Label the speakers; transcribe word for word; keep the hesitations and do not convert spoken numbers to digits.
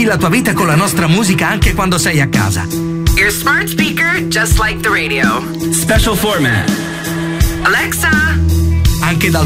Speaker 1: Metti la tua vita con la nostra musica anche quando sei a casa.
Speaker 2: Your smart speaker, just like the radio.
Speaker 3: Special format.
Speaker 2: Alexa.
Speaker 1: Anche dal